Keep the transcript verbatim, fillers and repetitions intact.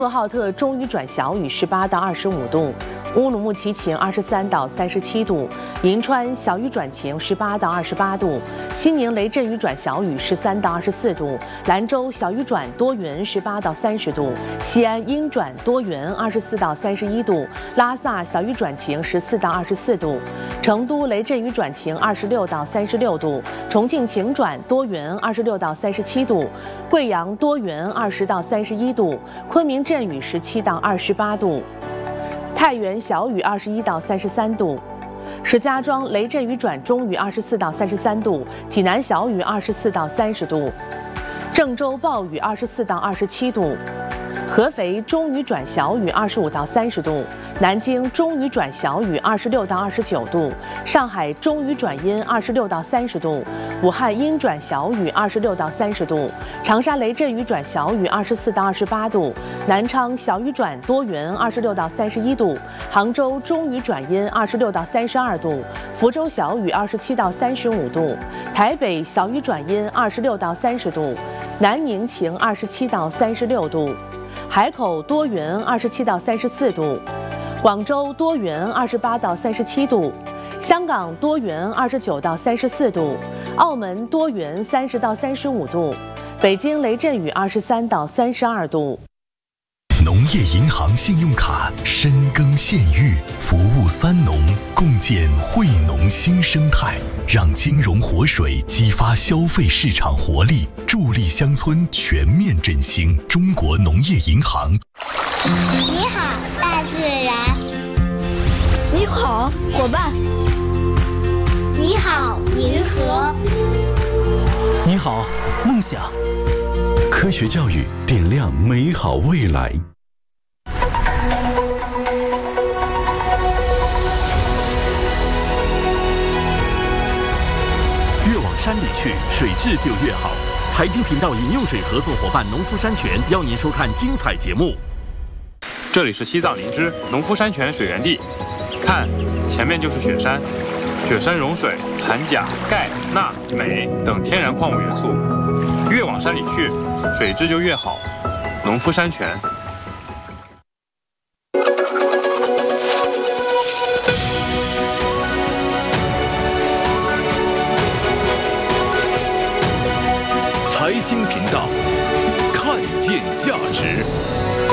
呼和浩特中雨转小雨，十八到二十五度；乌鲁木齐晴，二十三到三十七度；银川小雨转晴，十八到二十八度；西宁雷阵雨转小雨，十三到二十四度；兰州小雨转多云，十八到三十度；西安阴转多云，二十四到三十一度；拉萨小雨转晴，十四到二十四度；成都雷阵雨转晴，二十六到三十六度；重庆晴转多云，二十六到三十七度；贵阳多云，二十到三十一度；昆明阵雨十七到二十八度，太原小雨二十一到三十三度，石家庄雷阵雨转中雨二十四到三十三度，济南小雨二十四到三十度，郑州暴雨二十四到二十七度，合肥中雨转小雨二十五到三十度，南京中雨转小雨二十六到二十九度，上海中雨转阴二十六到三十度，武汉阴转小雨二十六到三十度，长沙雷阵雨转小雨二十四到二十八度，南昌小雨转多云二十六到三十一度，杭州中雨转阴二十六到三十二度，福州小雨二十七到三十五度，台北小雨转阴二十六到三十度，南宁晴二十七到三十六度，海口多云二十七到三十四度，广州多云二十八到三十七度，香港多云二十九到三十四度，澳门多云三十到三十五度，北京雷阵雨二十三到三十二度。 农业银行信用卡深耕县域，服务三农，共建惠农新生态，让金融活水激发消费市场活力，助力乡村全面振兴。中国农业银行。 你好，大自然。 你好，伙伴。 你好，银河。 你好，梦想。 科学教育点亮美好未来。 越往山里去，水质就越好。财经频道饮用水合作伙伴农夫山泉邀您收看精彩节目。 这里是西藏林芝农夫山泉水源地，看，前面就是雪山，雪山融水含钾、钙、钠、镁等天然矿物元素。越往山里去，水质就越好。农夫山泉。 财经频道，看见价值。